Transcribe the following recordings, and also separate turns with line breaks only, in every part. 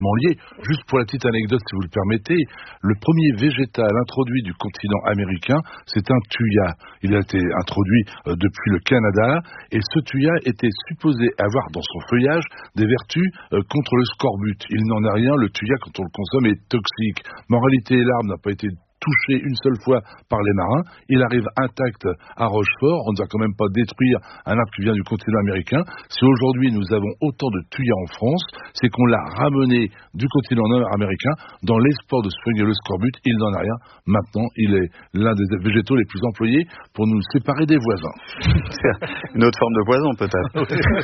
liés. Juste pour la petite anecdote, si vous le permettez, le premier végétal introduit du continent américain, c'est un thuya. Il a été introduit depuis le Canada, et ce thuya était supposé avoir dans son feuillage des vertus contre le scorbut. Il n'en a rien, le thuya, quand on le consomme, est toxique. Mais en réalité, l'arbre n'a pas été touché une seule fois par les marins, il arrive intact à Rochefort, on ne va quand même pas détruire un arbre qui vient du continent américain. Si aujourd'hui nous avons autant de thuyas en France, c'est qu'on l'a ramené du continent nord-américain dans l'espoir de soigner le scorbut, il n'en a rien. Maintenant, il est l'un des végétaux les plus employés pour nous séparer des voisins.
Une autre forme de poison peut-être.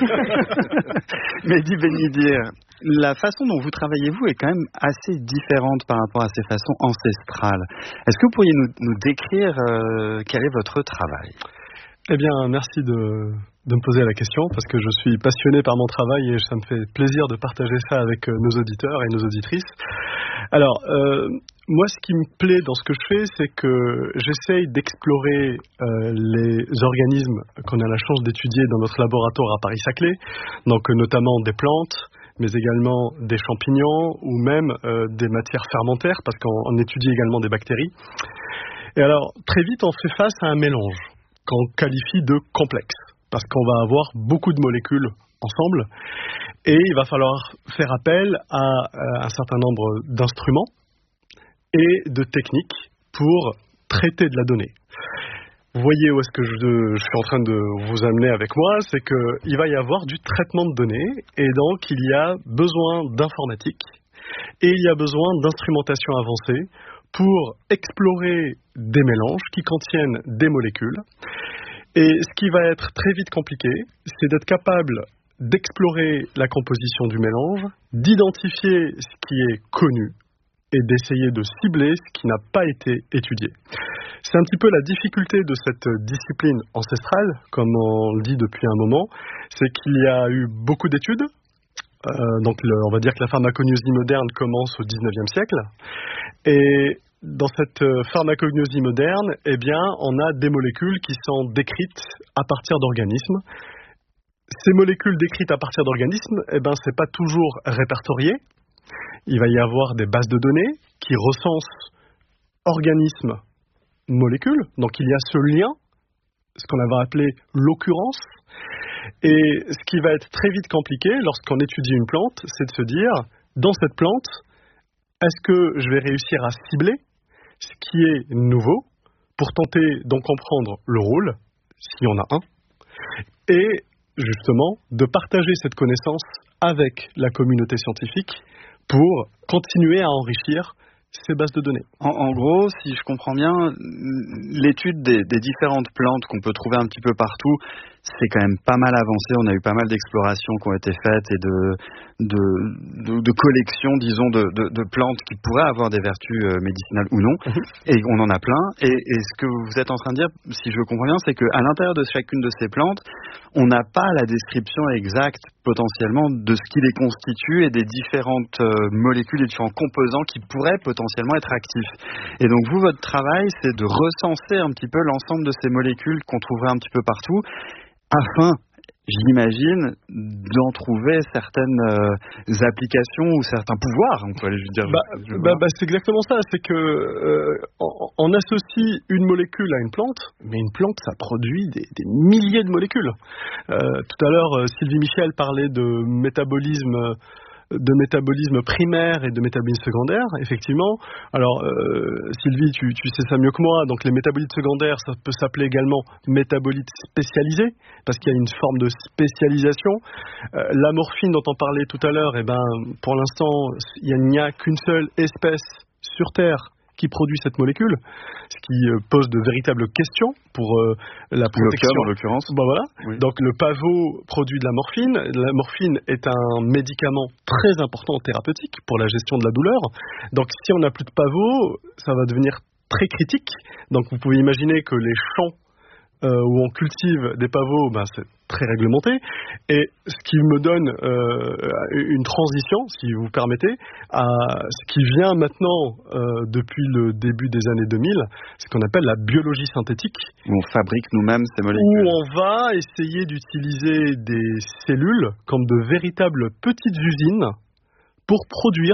Mehdi Benidir, la façon dont vous travaillez, vous, est quand même assez différente par rapport à ces façons ancestrales. Est-ce que vous pourriez nous décrire quel est votre travail ?
Eh bien, merci de me poser la question, parce que je suis passionné par mon travail et ça me fait plaisir de partager ça avec nos auditeurs et nos auditrices. Alors, moi, ce qui me plaît dans ce que je fais, c'est que j'essaye d'explorer les organismes qu'on a la chance d'étudier dans notre laboratoire à Paris-Saclay, donc notamment des plantes, mais également des champignons ou même des matières fermentaires, parce qu'on étudie également des bactéries. Et alors, très vite, on fait face à un mélange qu'on qualifie de complexe, parce qu'on va avoir beaucoup de molécules ensemble, et il va falloir faire appel à un certain nombre d'instruments et de techniques pour traiter de la donnée. Vous voyez où est-ce que je suis en train de vous amener avec moi, c'est qu'il va y avoir du traitement de données, et donc il y a besoin d'informatique, et il y a besoin d'instrumentation avancée pour explorer des mélanges qui contiennent des molécules. Et ce qui va être très vite compliqué, c'est d'être capable d'explorer la composition du mélange, d'identifier ce qui est connu, et d'essayer de cibler ce qui n'a pas été étudié. C'est un petit peu la difficulté de cette discipline ancestrale, comme on le dit depuis un moment, c'est qu'il y a eu beaucoup d'études, donc on va dire que la pharmacognosie moderne commence au 19e siècle, et dans cette pharmacognosie moderne, eh bien, on a des molécules qui sont décrites à partir d'organismes. Ces molécules décrites à partir d'organismes, eh ben, c'est pas toujours répertorié. Il va y avoir des bases de données qui recensent organismes, molécules. Donc il y a ce lien, ce qu'on va appeler l'occurrence. Et ce qui va être très vite compliqué lorsqu'on étudie une plante, c'est de se dire, dans cette plante, est-ce que je vais réussir à cibler ce qui est nouveau pour tenter d'en comprendre le rôle, s'il y en a un, et justement de partager cette connaissance avec la communauté scientifique pour continuer à enrichir ces bases de données.
En gros, si je comprends bien, l'étude des différentes plantes qu'on peut trouver un petit peu partout, c'est quand même pas mal avancé. On a eu pas mal d'explorations qui ont été faites et de collections, disons, de plantes qui pourraient avoir des vertus médicinales ou non. Et on en a plein. Et ce que vous êtes en train de dire, si je le comprends bien, c'est qu'à l'intérieur de chacune de ces plantes, on n'a pas la description exacte potentiellement de ce qui les constitue et des différentes molécules et différents composants qui pourraient potentiellement être actifs. Et donc vous, votre travail, c'est de recenser un petit peu l'ensemble de ces molécules qu'on trouverait un petit peu partout, afin, j'imagine, d'en trouver certaines applications ou certains pouvoirs, on peut aller dire.
C'est exactement ça, c'est que on associe une molécule à une plante, mais une plante, ça produit des milliers de molécules. Tout à l'heure, Sylvie Michel parlait de métabolisme primaire et de métabolisme secondaire, effectivement. Alors, Sylvie, tu sais ça mieux que moi, donc les métabolites secondaires, ça peut s'appeler également métabolites spécialisés, parce qu'il y a une forme de spécialisation. La morphine dont on parlait tout à l'heure, pour l'instant, il n'y a qu'une seule espèce sur Terre qui produit cette molécule, ce qui pose de véritables questions pour la protection.
L'opium, en l'occurrence.
Voilà.
Oui.
Donc le pavot produit de la morphine. La morphine est un médicament très important thérapeutique pour la gestion de la douleur. Donc si on n'a plus de pavot, ça va devenir très critique. Donc vous pouvez imaginer que les champs où on cultive des pavots, c'est très réglementé. Et ce qui me donne une transition, si vous permettez, à ce qui vient maintenant depuis le début des années 2000, ce qu'on appelle la biologie synthétique.
Où on fabrique nous-mêmes ces molécules.
Où on va essayer d'utiliser des cellules comme de véritables petites usines pour produire